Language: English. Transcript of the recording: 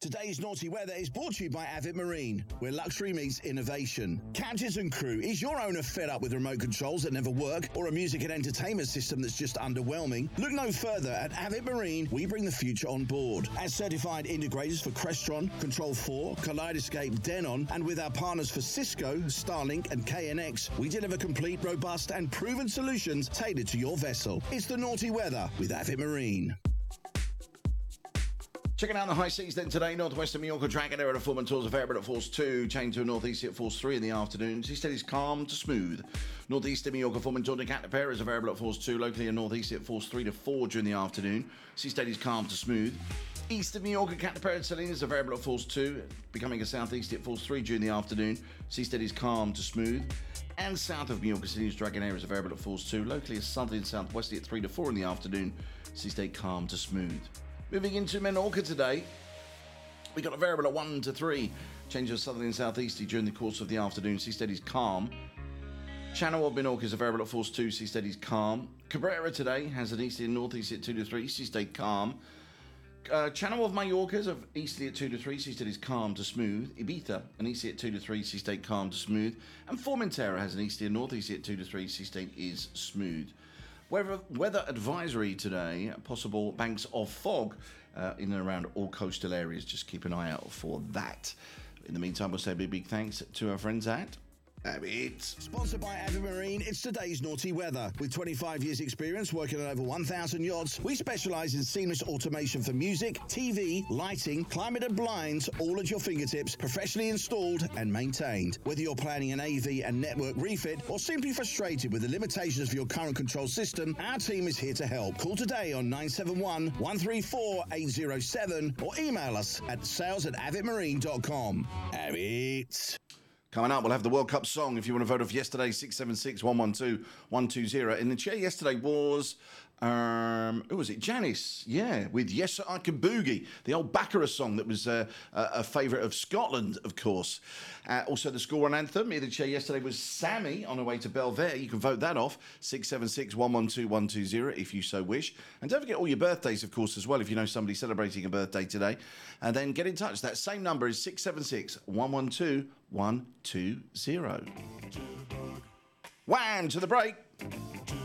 Today's Naughty Weather is brought to you by Avid Marine, where luxury meets innovation. Captains and crew, is your owner fed up with remote controls that never work or a music and entertainment system that's just underwhelming? Look no further. At Avid Marine, we bring the future on board. As certified integrators for Crestron, Control 4, Kaleidoscape, Denon, and with our partners for Cisco, Starlink, and KNX, we deliver complete, robust, and proven solutions tailored to your vessel. It's the Naughty Weather with Avid Marine. Checking out the high seas then today, northwestern Mallorca Dragonair at a Fullman towards a variable at force 2, change to a northeasterly at force 3 in the afternoon. Sea steady is calm to smooth. Northeastern Mallorca Fullman towards a Catapera is a variable at force 2, locally a northeasterly at force 3 to 4 during the afternoon. Sea steady is calm to smooth. East of Mallorca Catapera at Salinas is a variable at force 2, becoming a southeasterly at force 3 during the afternoon. Sea steady is calm to smooth. And south of Mallorca Salinas Dragonair is a variable at force 2, locally a southerly and southwesterly at 3 to 4 in the afternoon. Sea steady calm to smooth. Moving into Menorca today, we got a variable at 1 to 3, change of southerly and southeasterly during the course of the afternoon. Sea steady is calm. Channel of Menorca is a variable at force 2, sea steady is calm. Cabrera today has an easterly and northeasterly at 2 to 3, sea steady calm. Channel of Mallorca is of easterly at 2 to 3, sea steady is calm to smooth. Ibiza, an easterly at 2 to 3, sea steady calm to smooth. And Formentera has an easterly and northeasterly at 2 to 3, sea steady is smooth. Weather advisory today, possible banks of fog in and around all coastal areas. Just keep an eye out for that. In the meantime, we'll say a big thanks to our friends at Avid. Sponsored by Avid Marine, it's today's Naughty Weather. With 25 years experience working on over 1,000 yachts, we specialise in seamless automation for music, TV, lighting, climate and blinds, all at your fingertips, professionally installed and maintained. Whether you're planning an AV and network refit or simply frustrated with the limitations of your current control system, our team is here to help. Call today on 971 134 807 or email us at sales@avidmarine.com. Avid. Coming up, we'll have the World Cup song. If you want to vote off yesterday, 676 112 120. In the chair yesterday was, who was it? Janice, yeah, with Yes Sir I Can Boogie, the old Baccarat song that was a favourite of Scotland, of course. Also, the school run anthem. In the chair yesterday was Sammy on her way to Belvedere. You can vote that off, 676 112 120 if you so wish. And don't forget all your birthdays, of course, as well, if you know somebody celebrating a birthday today. And then get in touch. That same number is 676 112 120. Wham! To the break.